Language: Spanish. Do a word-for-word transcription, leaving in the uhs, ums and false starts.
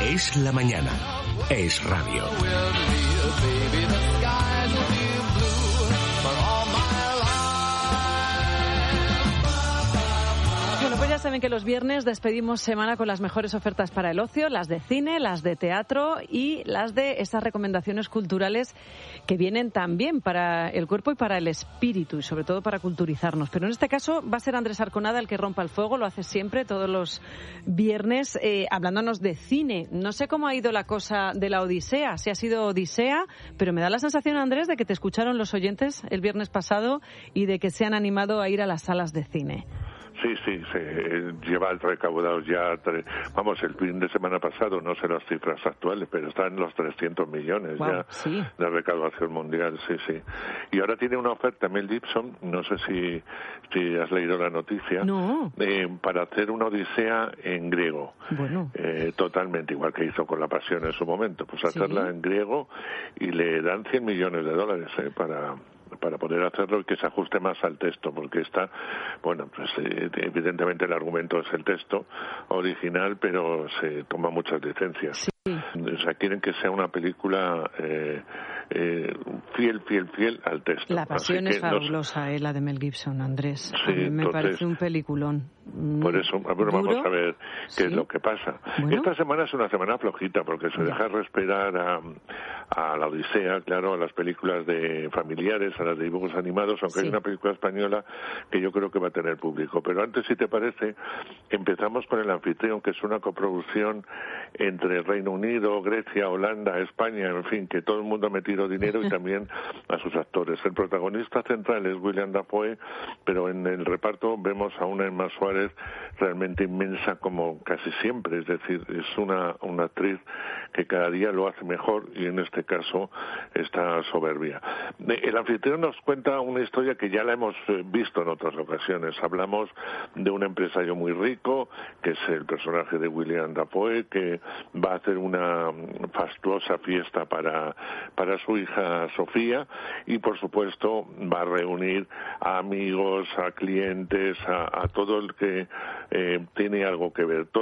Es la mañana. Es radio. Pues ya saben que los viernes despedimos semana con las mejores ofertas para el ocio, las de cine, las de teatro y las de esas recomendaciones culturales que vienen también para el cuerpo y para el espíritu y sobre todo para culturizarnos. Pero en este caso va a ser Andrés Arconada el que rompa el fuego, lo hace siempre todos los viernes eh, hablándonos de cine. No sé cómo ha ido la cosa de la Odisea, si ha sido Odisea, pero me da la sensación, Andrés, de que te escucharon los oyentes el viernes pasado y de que se han animado a ir a las salas de cine. Sí, sí, se lleva recaudados ya, tre... vamos, el fin de semana pasado, no sé las cifras actuales, pero están en los trescientos millones wow, ya sí. de recaudación mundial, sí, sí. Y ahora tiene una oferta Mel Gibson, no sé si, si has leído la noticia, no. eh, para hacer una Odisea en griego. Bueno. Eh, totalmente, igual que hizo con La Pasión en su momento, pues hacerla ¿sí? en griego y le dan cien millones de dólares eh, para... para poder hacerlo y que se ajuste más al texto, porque está, bueno, pues eh, evidentemente el argumento es el texto original, pero se toma muchas licencias. Sí. O sea, quieren que sea una película eh, eh, fiel, fiel, fiel al texto. La Pasión es fabulosa, nos... eh, la de Mel Gibson, Andrés. Sí, a mí me entonces, parece un peliculón. Por eso, bueno, vamos a ver qué ¿Sí? es lo que pasa. Bueno. Esta semana es una semana flojita, porque se ya. deja respirar a, a la Odisea, claro, a las películas de familiares, a las de dibujos animados, aunque sí. hay una película española que yo creo que va a tener público. Pero antes, si te parece, empezamos con El Anfitrión, que es una coproducción entre Reino Unido, Grecia, Holanda, España, en fin, que todo el mundo ha metido dinero y también a sus actores. El protagonista central es William Dafoe, pero en el reparto vemos a una Emma Suárez realmente inmensa como casi siempre, es decir, es una, una actriz que cada día lo hace mejor y en este caso está soberbia. El Anfitrión nos cuenta una historia que ya la hemos visto en otras ocasiones. Hablamos de un empresario muy rico, que es el personaje de William Dafoe, que va a hacer una fastuosa fiesta para, para su hija Sofía y por supuesto va a reunir a amigos, a clientes, a, a todo el que eh, tiene algo que ver.